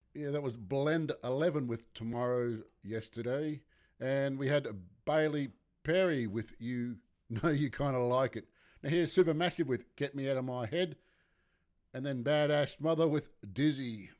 Yeah, that was Blend 11 with Tomorrow yesterday. And we had Bailey Perry with You Know You Kind of Like It. Now here's Supermassive with Get Me Out of My Head. And then Badass Mother with Dizzy.